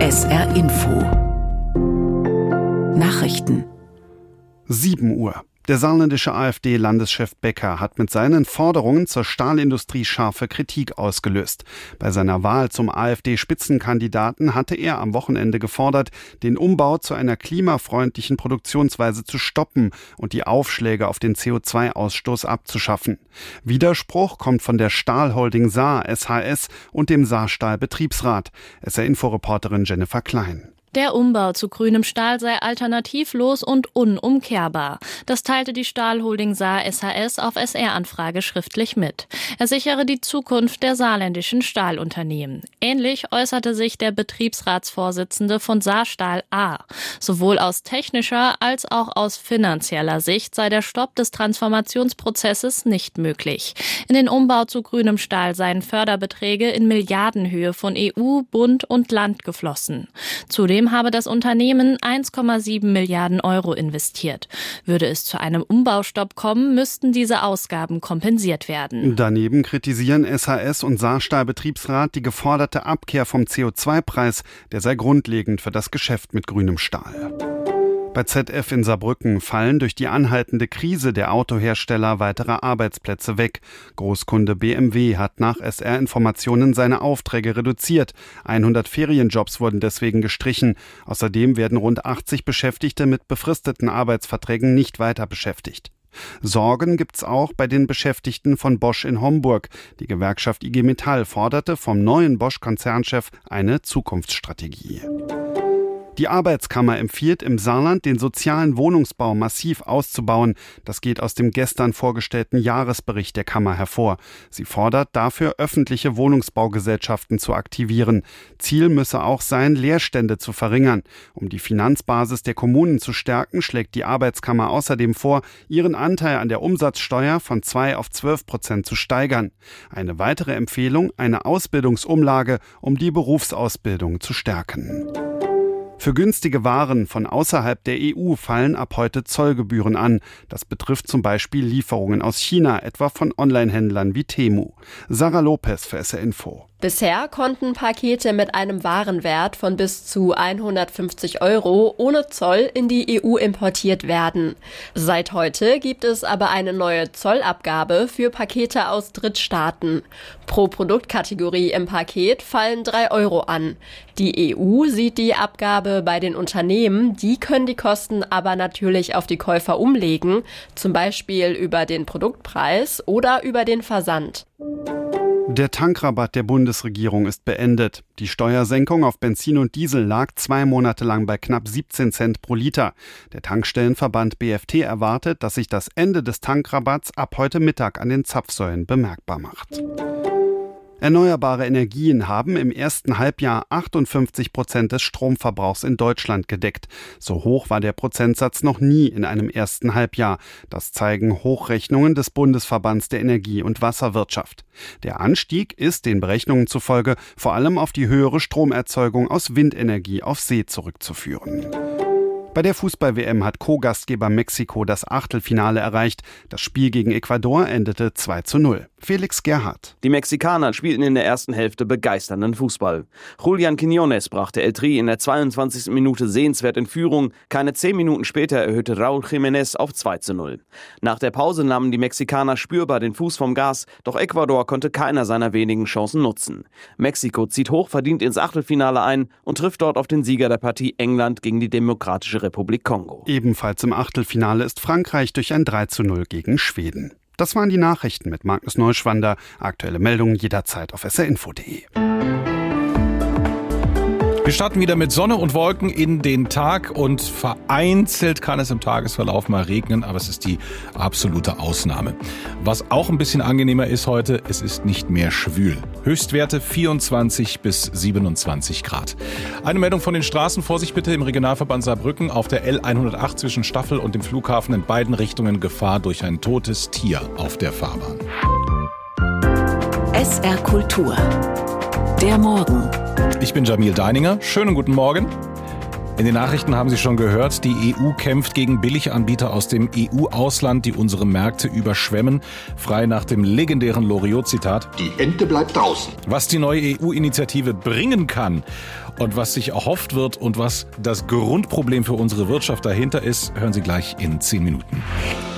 SR Info Nachrichten 7 Uhr. Der saarländische AfD-Landeschef Becker hat mit seinen Forderungen zur Stahlindustrie scharfe Kritik ausgelöst. Bei seiner Wahl zum AfD-Spitzenkandidaten hatte er am Wochenende gefordert, den Umbau zu einer klimafreundlichen Produktionsweise zu stoppen und die Aufschläge auf den CO2-Ausstoß abzuschaffen. Widerspruch kommt von der Stahlholding Saar SHS und dem Saarstahl-Betriebsrat. SR-Info-Reporterin Jennifer Klein. Der Umbau zu grünem Stahl sei alternativlos und unumkehrbar. Das teilte die Stahlholding Saar SHS auf SR-Anfrage schriftlich mit. Er sichere die Zukunft der saarländischen Stahlunternehmen. Ähnlich äußerte sich der Betriebsratsvorsitzende von Saarstahl A. Sowohl aus technischer als auch aus finanzieller Sicht sei der Stopp des Transformationsprozesses nicht möglich. In den Umbau zu grünem Stahl seien Förderbeträge in Milliardenhöhe von EU, Bund und Land geflossen. Zudem habe das Unternehmen 1,7 Milliarden Euro investiert. Würde es zu einem Umbaustopp kommen, müssten diese Ausgaben kompensiert werden. Daneben kritisieren SHS und Saarstahl-Betriebsrat die geforderte Abkehr vom CO2-Preis. Der sei grundlegend für das Geschäft mit grünem Stahl. Bei ZF in Saarbrücken fallen durch die anhaltende Krise der Autohersteller weitere Arbeitsplätze weg. Großkunde BMW hat nach SR-Informationen seine Aufträge reduziert. 100 Ferienjobs wurden deswegen gestrichen. Außerdem werden rund 80 Beschäftigte mit befristeten Arbeitsverträgen nicht weiter beschäftigt. Sorgen gibt's auch bei den Beschäftigten von Bosch in Homburg. Die Gewerkschaft IG Metall forderte vom neuen Bosch-Konzernchef eine Zukunftsstrategie. Die Arbeitskammer empfiehlt im Saarland, den sozialen Wohnungsbau massiv auszubauen. Das geht aus dem gestern vorgestellten Jahresbericht der Kammer hervor. Sie fordert dafür, öffentliche Wohnungsbaugesellschaften zu aktivieren. Ziel müsse auch sein, Leerstände zu verringern. Um die Finanzbasis der Kommunen zu stärken, schlägt die Arbeitskammer außerdem vor, ihren Anteil an der Umsatzsteuer von 2 auf 12% zu steigern. Eine weitere Empfehlung, eine Ausbildungsumlage, um die Berufsausbildung zu stärken. Für günstige Waren von außerhalb der EU fallen ab heute Zollgebühren an. Das betrifft zum Beispiel Lieferungen aus China, etwa von Onlinehändlern wie Temu. Sarah Lopez für SR Info. Bisher konnten Pakete mit einem Warenwert von bis zu 150 € ohne Zoll in die EU importiert werden. Seit heute gibt es aber eine neue Zollabgabe für Pakete aus Drittstaaten. Pro Produktkategorie im Paket fallen 3 € an. Die EU sieht die Abgabe bei den Unternehmen, die können die Kosten aber natürlich auf die Käufer umlegen, zum Beispiel über den Produktpreis oder über den Versand. Der Tankrabatt der Bundesregierung ist beendet. Die Steuersenkung auf Benzin und Diesel lag 2 Monate lang bei knapp 17 Cent pro Liter. Der Tankstellenverband BFT erwartet, dass sich das Ende des Tankrabatts ab heute Mittag an den Zapfsäulen bemerkbar macht. Erneuerbare Energien haben im ersten Halbjahr 58% des Stromverbrauchs in Deutschland gedeckt. So hoch war der Prozentsatz noch nie in einem ersten Halbjahr. Das zeigen Hochrechnungen des Bundesverbands der Energie- und Wasserwirtschaft. Der Anstieg ist den Berechnungen zufolge vor allem auf die höhere Stromerzeugung aus Windenergie auf See zurückzuführen. Bei der Fußball-WM hat Co-Gastgeber Mexiko das Achtelfinale erreicht. Das Spiel gegen Ecuador endete 2:0. Felix Gerhardt. Die Mexikaner spielten in der ersten Hälfte begeisternden Fußball. Julián Quiñones brachte El Tri in der 22. Minute sehenswert in Führung. Keine 10 Minuten später erhöhte Raúl Jiménez auf 2:0. Nach der Pause nahmen die Mexikaner spürbar den Fuß vom Gas, doch Ecuador konnte keiner seiner wenigen Chancen nutzen. Mexiko zieht hochverdient ins Achtelfinale ein und trifft dort auf den Sieger der Partie England gegen die Demokratische Republik Kongo. Ebenfalls im Achtelfinale ist Frankreich durch ein 3:0 gegen Schweden. Das waren die Nachrichten mit Magnus Neuschwander. Aktuelle Meldungen jederzeit auf srinfo.de. Wir starten wieder mit Sonne und Wolken in den Tag und vereinzelt kann es im Tagesverlauf mal regnen, aber es ist die absolute Ausnahme. Was auch ein bisschen angenehmer ist heute, es ist nicht mehr schwül. Höchstwerte 24 bis 27 Grad. Eine Meldung von den Straßen. Vorsicht bitte im Regionalverband Saarbrücken auf der L108 zwischen Staffel und dem Flughafen in beiden Richtungen Gefahr durch ein totes Tier auf der Fahrbahn. SR Kultur. Der Morgen. Ich bin Jamil Deininger. Schönen guten Morgen. In den Nachrichten haben Sie schon gehört, die EU kämpft gegen Billiganbieter aus dem EU-Ausland, die unsere Märkte überschwemmen. Frei nach dem legendären Loriot-Zitat: Die Ente bleibt draußen. Was die neue EU-Initiative bringen kann und was sich erhofft wird und was das Grundproblem für unsere Wirtschaft dahinter ist, hören Sie gleich in 10 Minuten.